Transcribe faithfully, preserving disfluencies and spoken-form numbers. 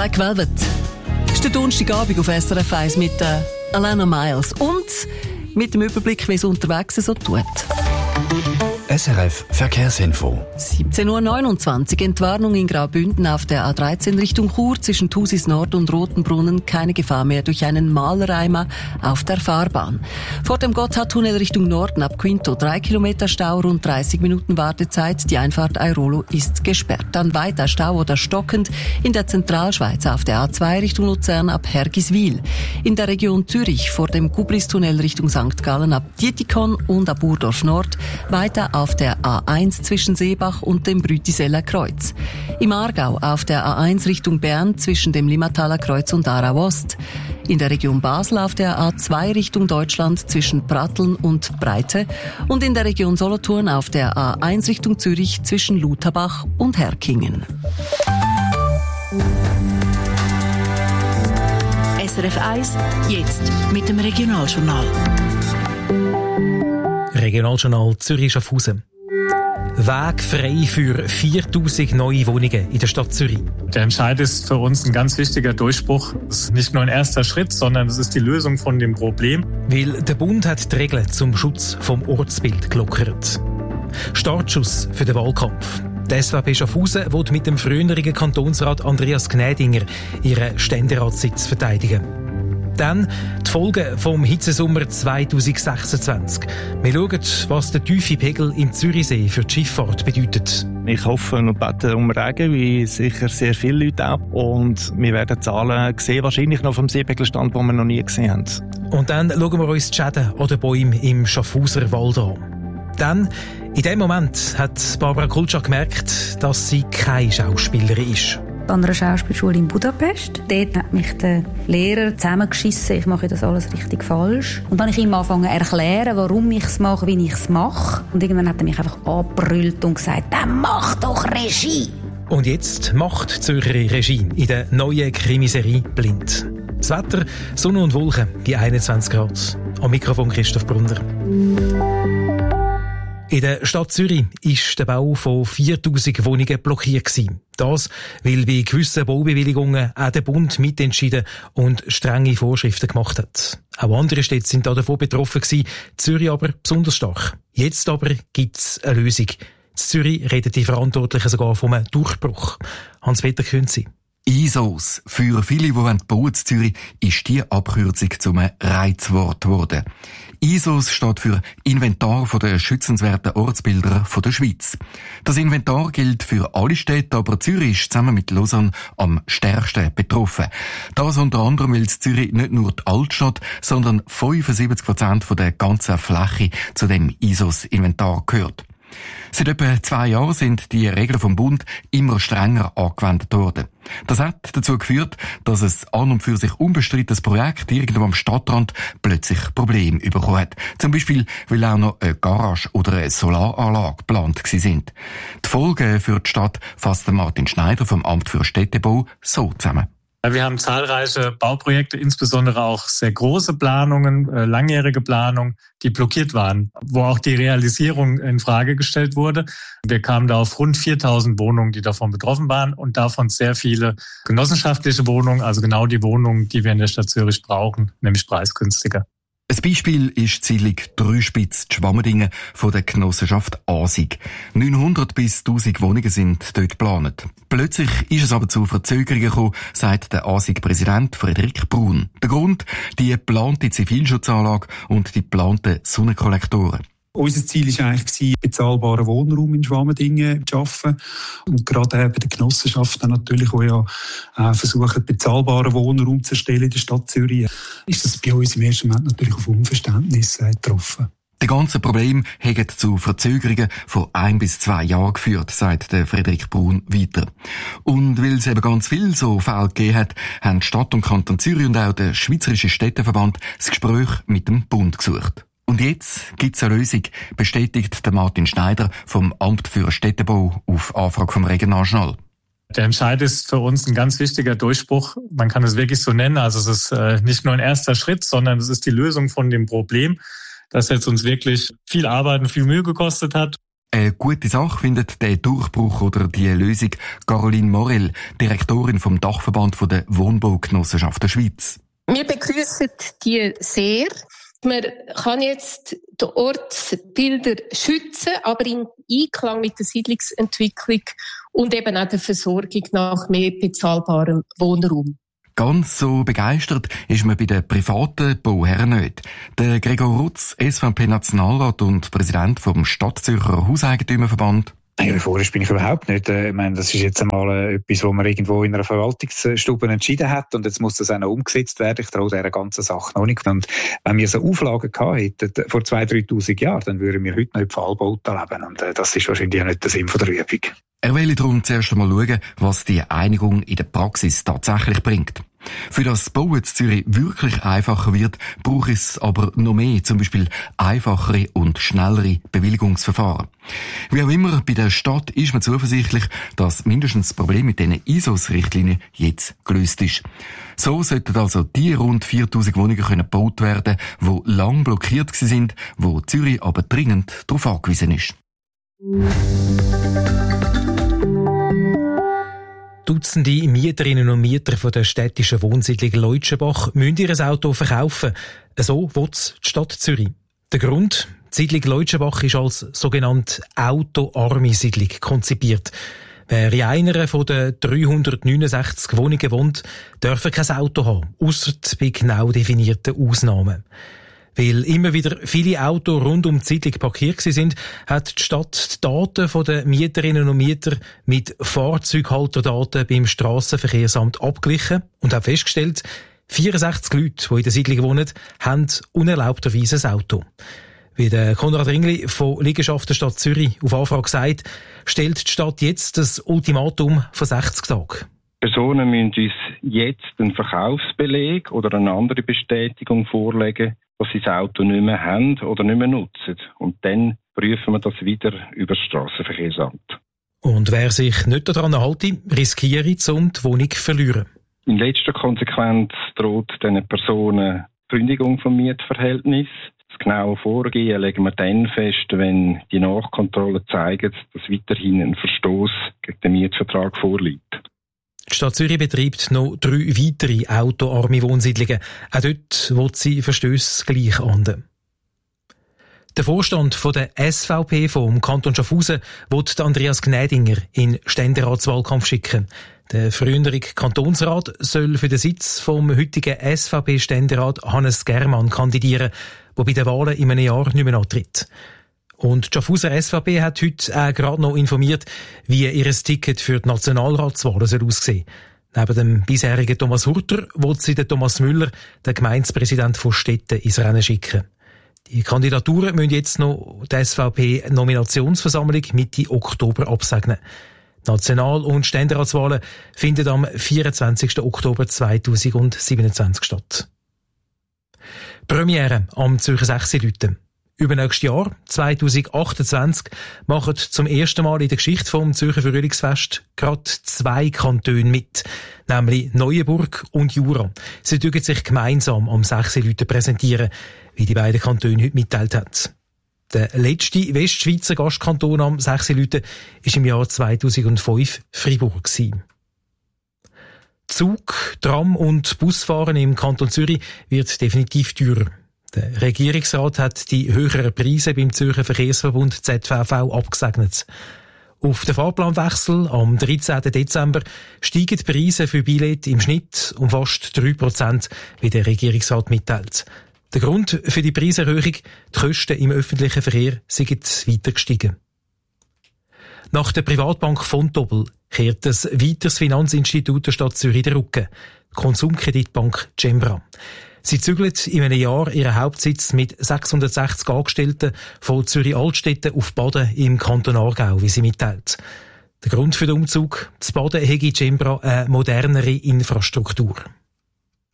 Black Velvet. Das ist der Donnerstagabend auf S R F eins mit äh, Alana Miles und mit dem Überblick, wie es unterwegs so tut. S R F Verkehrsinfo. siebzehn Uhr neunundzwanzig. Entwarnung in Graubünden auf der A dreizehn Richtung Chur zwischen Thusis Nord und Rotenbrunnen. Keine Gefahr mehr durch einen Mahlreimer auf der Fahrbahn. Vor dem Gotthardtunnel Richtung Norden ab Quinto. Drei Kilometer Stau, rund dreißig Minuten Wartezeit. Die Einfahrt Airolo ist gesperrt. Dann weiter Stau oder stockend in der Zentralschweiz auf der A zwei Richtung Luzern ab Hergiswil. In der Region Zürich vor dem Gubristunnel Richtung Sankt Gallen ab Dietikon und ab Urdorf Nord. Weiter auf der A eins zwischen Seebach und dem Brütiseller Kreuz. Im Aargau auf der A eins Richtung Bern zwischen dem Limmataler Kreuz und Aarau Ost. In der Region Basel auf der A zwei Richtung Deutschland zwischen Pratteln und Breite. Und in der Region Solothurn auf der A eins Richtung Zürich zwischen Lutherbach und Herkingen. S R F eins, jetzt mit dem Regionaljournal. Regionaljournal Zürich-Schaffhausen. Weg frei für viertausend neue Wohnungen in der Stadt Zürich. Der Entscheid ist für uns ein ganz wichtiger Durchbruch. Es ist nicht nur ein erster Schritt, sondern es ist die Lösung von dem Problem. Weil der Bund hat die Regeln zum Schutz vom Ortsbild gelockert. Startschuss für den Wahlkampf. Die S V P Schaffhausen will mit dem früheren Kantonsrat Andreas Gnädinger ihren Ständeratssitz verteidigen. Dann die Folgen vom Hitzesommer zwanzig sechsundzwanzig. Wir schauen, was der tiefe Pegel im Zürichsee für die Schifffahrt bedeutet. Ich hoffe und bete um Regen, wie sicher sehr viele Leute auch. Und wir werden Zahlen sehen, wahrscheinlich noch vom Seepegelstand, die wir noch nie gesehen haben. Und dann schauen wir uns die Schäden an den Bäumen im Schaffhauser Wald an. Dann, in dem Moment, hat Barbara Kulczak gemerkt, dass sie keine Schauspielerin ist. An einer Schauspielschule in Budapest. Dort hat mich der Lehrer zusammengeschissen, ich mache das alles richtig falsch. Und dann habe ich ihm angefangen zu erklären, warum ich es mache, wie ich es mache. Und irgendwann hat er mich einfach angebrüllt und gesagt, dann mach doch Regie! Und jetzt macht Zürcher Regie in der neuen Krimiserie «Blind». Das Wetter, Sonne und Wolken, bei einundzwanzig Grad. Am Mikrofon Christoph Brunner. In der Stadt Zürich ist der Bau von viertausend Wohnungen blockiert gewesen. Das, weil bei gewissen Baubewilligungen auch der Bund mitentschieden und strenge Vorschriften gemacht hat. Auch andere Städte sind davon betroffen gewesen, Zürich aber besonders stark. Jetzt aber gibt es eine Lösung. In Zürich reden die Verantwortlichen sogar von einem Durchbruch. Hans-Peter Künzi. I S Os. Für viele, die bauen in Zürich, ist die Abkürzung zum Reizwort geworden. I S Os steht für Inventar der schützenswerten Ortsbilder der Schweiz. Das Inventar gilt für alle Städte, aber Zürich ist zusammen mit Lausanne am stärksten betroffen. Das unter anderem, weil Zürich nicht nur die Altstadt, sondern fünfundsiebzig Prozent der ganzen Fläche zu dem I S Os-Inventar gehört. Seit etwa zwei Jahren sind die Regeln vom Bund immer strenger angewendet worden. Das hat dazu geführt, dass es an und für sich unbestrittenes Projekt irgendwo am Stadtrand plötzlich Probleme bekommen hat. Zum Beispiel, weil auch noch eine Garage oder eine Solaranlage geplant gewesen sind. Die Folgen für die Stadt fasst Martin Schneider vom Amt für Städtebau so zusammen. Wir haben zahlreiche Bauprojekte, insbesondere auch sehr große Planungen, äh, langjährige Planungen, die blockiert waren, wo auch die Realisierung in Frage gestellt wurde. Wir kamen da auf rund viertausend Wohnungen, die davon betroffen waren und davon sehr viele genossenschaftliche Wohnungen, also genau die Wohnungen, die wir in der Stadt Zürich brauchen, nämlich preisgünstiger. Ein Beispiel ist die Siedlung Dreispitz, die Schwammerdingen von der Genossenschaft Asig. neunhundert bis tausend Wohnungen sind dort geplant. Plötzlich ist es aber zu Verzögerungen gekommen, sagt der Asig-Präsident Frederik Brun. Der Grund? Die geplante Zivilschutzanlage und die geplanten Sonnenkollektoren. Unser Ziel war eigentlich, bezahlbaren Wohnraum in Schwammerdingen zu schaffen. Und gerade bei den Genossenschaften natürlich, die ja äh, versuchen, bezahlbaren Wohnraum zu erstellen in der Stadt Zürich, ist das bei uns im ersten Moment natürlich auf Unverständnis äh, getroffen. Die ganzen Probleme haben zu Verzögerungen von ein bis zwei Jahren geführt, sagt der Frederik Brun weiter. Und weil es eben ganz viel so Fälle gegeben hat, haben die Stadt und Kanton Zürich und auch der Schweizerische Städteverband das Gespräch mit dem Bund gesucht. Und jetzt gibt's eine Lösung, bestätigt der Martin Schneider vom Amt für Städtebau auf Anfrage vom Regionaljournal. Der Entscheid ist für uns ein ganz wichtiger Durchbruch. Man kann es wirklich so nennen. Also es ist äh, nicht nur ein erster Schritt, sondern es ist die Lösung von dem Problem, das jetzt uns wirklich viel Arbeit und viel Mühe gekostet hat. Eine gute Sache findet der Durchbruch oder die Lösung Caroline Morel, Direktorin vom Dachverband der Wohnbaugenossenschaft der Schweiz. Wir begrüßen die sehr. Man kann jetzt die Ortsbilder schützen, aber in Einklang mit der Siedlungsentwicklung und eben auch der Versorgung nach mehr bezahlbarem Wohnraum. Ganz so begeistert ist man bei den privaten Bauherren nicht. Der Gregor Rutz, S V P-Nationalrat und Präsident vom Stadtzürcher Hauseigentümerverband. Euphorisch bin ich überhaupt nicht. Ich meine, das ist jetzt einmal etwas, was man irgendwo in einer Verwaltungsstube entschieden hat und jetzt muss das auch noch umgesetzt werden. Ich traue dieser ganzen Sache noch nicht. Und wenn wir so Auflagen gehabt hätten vor zweitausend, dreitausend Jahren, dann würden wir heute noch in Pfahlbauten leben. Und das ist wahrscheinlich auch nicht der Sinn der Übung. Er will darum zuerst einmal schauen, was die Einigung in der Praxis tatsächlich bringt. Für das Bauen in Zürich wirklich einfacher wird, braucht es aber noch mehr, zum Beispiel einfachere und schnellere Bewilligungsverfahren. Wie auch immer, bei der Stadt ist man zuversichtlich, dass mindestens das Problem mit diesen I S O S-Richtlinien jetzt gelöst ist. So sollten also die rund viertausend Wohnungen können gebaut werden, die lang blockiert sind, wo Zürich aber dringend darauf angewiesen ist. Dutzende Mieterinnen und Mieter von der städtischen Wohnsiedlung Leutschenbach müssen ihr Auto verkaufen. So will es die Stadt Zürich. Der Grund? Die Siedlung Leutschenbach ist als sogenannte autoarme Siedlung konzipiert. Wer in einer von den dreihundertneunundsechzig Wohnungen wohnt, darf kein Auto haben, ausser bei genau definierten Ausnahmen. Weil immer wieder viele Autos rund um die Siedlung parkiert sind, hat die Stadt die Daten der Mieterinnen und Mieter mit Fahrzeughalterdaten beim Strassenverkehrsamt abgeglichen und hat festgestellt, vierundsechzig Leute, die in der Siedlung wohnen, haben unerlaubterweise ein Auto. Wie der Konrad Ringli von Liegenschaften Stadt Zürich auf Anfrage sagt, stellt die Stadt jetzt das Ultimatum von sechzig Tagen. Personen müssen uns jetzt einen Verkaufsbeleg oder eine andere Bestätigung vorlegen, dass sie das Auto nicht mehr haben oder nicht mehr nutzen. Und dann prüfen wir das wieder über das Strassenverkehrsamt. Und wer sich nicht daran halte, riskiere die Wohnung verlieren. In letzter Konsequenz droht diesen Personen Kündigung vom Mietverhältnis. Das genaue Vorgehen legen wir dann fest, wenn die Nachkontrolle zeigen, dass weiterhin ein Verstoß gegen den Mietvertrag vorliegt. Die Stadt Zürich betreibt noch drei weitere autoarme Wohnsiedlungen. Auch dort will sie Verstösse gleich ahnden. Der Vorstand von der S V P vom Kanton Schaffhausen will Andreas Gnädinger in Ständeratswahlkampf schicken. Der frühere Kantonsrat soll für den Sitz vom heutigen S V P-Ständerat Hannes Germann kandidieren, der bei den Wahlen in einem Jahr nicht mehr antritt. Und die Schaffhauser S V P hat heute auch gerade noch informiert, wie ihr Ticket für die Nationalratswahlen soll aussehen. Neben dem bisherigen Thomas Hurter will sie den Thomas Müller, den Gemeindepräsident von Stetten, ins Rennen schicken. Die Kandidaturen müssen jetzt noch die S V P-Nominationsversammlung Mitte Oktober absegnen. National- und Ständeratswahlen finden am vierundzwanzigsten Oktober zweitausendsiebenundzwanzig statt. Premiere am Zürcher Sechsi-Lüten. Übernächstes Jahr, zweitausendachtundzwanzig, machen zum ersten Mal in der Geschichte vom Zürcher Frühlingsfest gerade zwei Kantone mit, nämlich Neuenburg und Jura. Sie dürfen sich gemeinsam am Sechsi-Lüten präsentieren, wie die beiden Kantone heute mitteilt haben. Der letzte Westschweizer Gastkanton am Sechsi-Lüten war im Jahr zweitausendfünf Fribourg gewesen. Zug, Tram und Busfahren im Kanton Zürich wird definitiv teurer. Der Regierungsrat hat die höheren Preise beim Zürcher Verkehrsverbund Z V V abgesegnet. Auf den Fahrplanwechsel am dreizehnten Dezember steigen die Preise für Billette im Schnitt um fast drei Prozent, wie der Regierungsrat mitteilt. Der Grund für die Preiserhöhung, die Kosten im öffentlichen Verkehr sind weiter gestiegen. Nach der Privatbank Vontobel kehrt das weiteres Finanzinstitut der Stadt Zürich den Rücken, die Konsumkreditbank Cembra. Sie zügelt in einem Jahr ihren Hauptsitz mit sechshundertsechzig Angestellten von Zürich-Altstetten auf Baden im Kanton Aargau, wie sie mitteilt. Der Grund für den Umzug? Das Baden hätte Cembra eine modernere Infrastruktur.